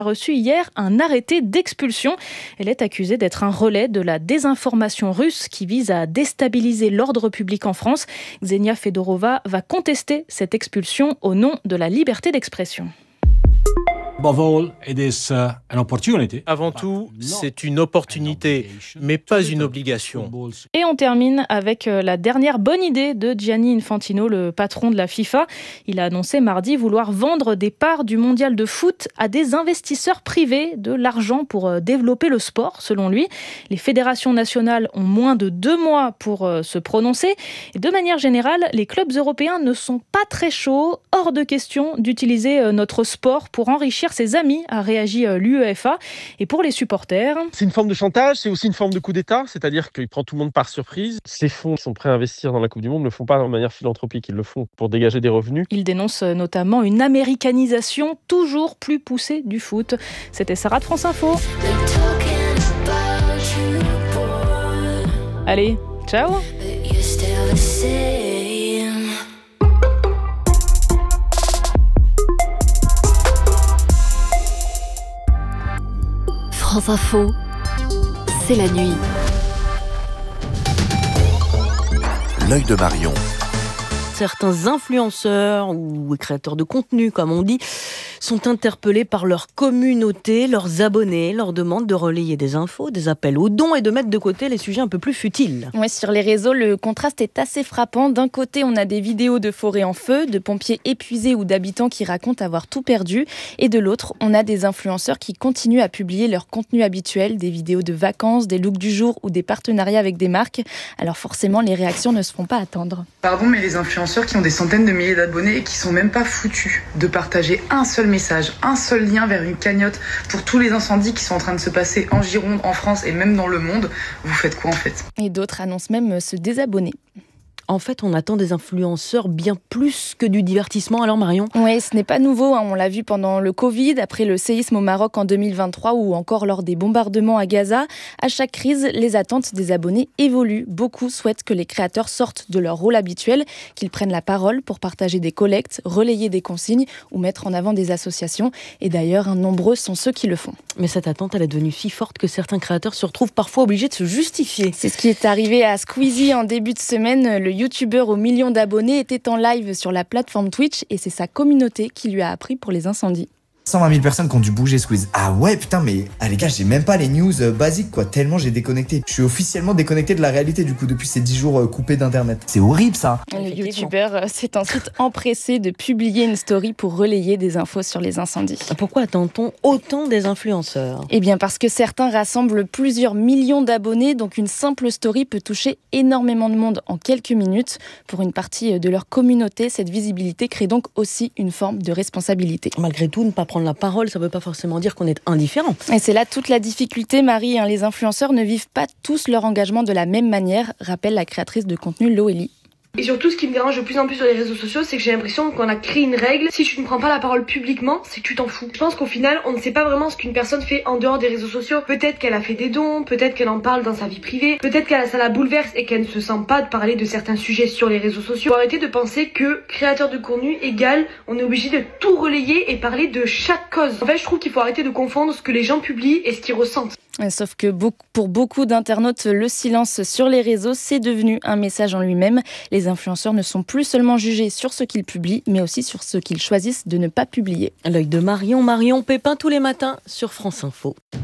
a reçu hier un arrêté d'expulsion. Elle est accusée d'être un relais de la désinformation russe qui vise à déstabiliser l'ordre public en France. Ksenia Fedorova va contester cette expulsion au nom de la liberté d'expression. Avant tout, c'est une opportunité, mais pas une obligation. Et on termine avec la dernière bonne idée de Gianni Infantino, le patron de la FIFA. Il a annoncé mardi vouloir vendre des parts du mondial de foot à des investisseurs privés, de l'argent pour développer le sport, selon lui. Les fédérations nationales ont moins de 2 mois pour se prononcer. Et de manière générale, les clubs européens ne sont pas très chauds. Hors de question d'utiliser notre sport pour enrichir ses amis, a réagi l'UEFA. Et pour les supporters... C'est une forme de chantage, c'est aussi une forme de coup d'État, c'est-à-dire qu'il prend tout le monde par surprise. Ces fonds qui sont prêts à investir dans la Coupe du Monde ne le font pas de manière philanthropique, ils le font pour dégager des revenus. Il dénonce notamment une américanisation toujours plus poussée du foot. C'était Sarah de France Info. Allez, ciao. France Info, c'est la nuit. L'œil de Marion. Certains influenceurs ou créateurs de contenu, comme on dit, sont interpellés par leur communauté, leurs abonnés, leur demandent de relayer des infos, des appels aux dons et de mettre de côté les sujets un peu plus futiles. Ouais, sur les réseaux, le contraste est assez frappant. D'un côté, on a des vidéos de forêts en feu, de pompiers épuisés ou d'habitants qui racontent avoir tout perdu. Et de l'autre, on a des influenceurs qui continuent à publier leur contenu habituel, des vidéos de vacances, des looks du jour ou des partenariats avec des marques. Alors forcément, les réactions ne se font pas attendre. Pardon, mais les influenceurs qui ont des centaines de milliers d'abonnés et qui sont même pas foutus de partager un seul message, un seul lien vers une cagnotte pour tous les incendies qui sont en train de se passer en Gironde, en France et même dans le monde, vous faites quoi en fait ? Et d'autres annoncent même se désabonner. En fait, on attend des influenceurs bien plus que du divertissement. Alors Marion ? Oui, ce n'est pas nouveau. On l'a vu pendant le Covid, après le séisme au Maroc en 2023 ou encore lors des bombardements à Gaza. À chaque crise, les attentes des abonnés évoluent. Beaucoup souhaitent que les créateurs sortent de leur rôle habituel, qu'ils prennent la parole pour partager des collectes, relayer des consignes ou mettre en avant des associations. Et d'ailleurs, nombreux sont ceux qui le font. Mais cette attente, elle est devenue si forte que certains créateurs se retrouvent parfois obligés de se justifier. C'est ce qui est arrivé à Squeezie en début de semaine. Le youtubeur aux millions d'abonnés était en live sur la plateforme Twitch et c'est sa communauté qui lui a appris pour les incendies. 120 000 personnes qui ont dû bouger Squeeze. Ah ouais, putain, mais les gars, j'ai même pas les news basiques, quoi, tellement j'ai déconnecté. Je suis officiellement déconnecté de la réalité, du coup, depuis ces 10 jours coupés d'internet. C'est horrible, ça. Le youtubeur s'est ensuite empressé de publier une story pour relayer des infos sur les incendies. Pourquoi attend-on autant des influenceurs ? Eh bien, parce que certains rassemblent plusieurs millions d'abonnés, donc une simple story peut toucher énormément de monde en quelques minutes. Pour une partie de leur communauté, cette visibilité crée donc aussi une forme de responsabilité. Malgré tout, ne pas prendre la parole, ça ne veut pas forcément dire qu'on est indifférent. Et c'est là toute la difficulté, Marie. Les influenceurs ne vivent pas tous leur engagement de la même manière, rappelle la créatrice de contenu Loélie. Et surtout, ce qui me dérange de plus en plus sur les réseaux sociaux, c'est que j'ai l'impression qu'on a créé une règle. Si tu ne prends pas la parole publiquement, c'est que tu t'en fous. Je pense qu'au final, on ne sait pas vraiment ce qu'une personne fait en dehors des réseaux sociaux. Peut-être qu'elle a fait des dons, peut-être qu'elle en parle dans sa vie privée, peut-être que ça la bouleverse et qu'elle ne se sent pas de parler de certains sujets sur les réseaux sociaux. Faut arrêter de penser que créateur de contenu égale, on est obligé de tout relayer et parler de chaque cause. En fait, je trouve qu'il faut arrêter de confondre ce que les gens publient et ce qu'ils ressentent. Sauf que pour beaucoup d'internautes, le silence sur les réseaux, c'est devenu un message en lui-même. Les influenceurs ne sont plus seulement jugés sur ce qu'ils publient, mais aussi sur ce qu'ils choisissent de ne pas publier. L'œil de Marion Pépin tous les matins sur France Info.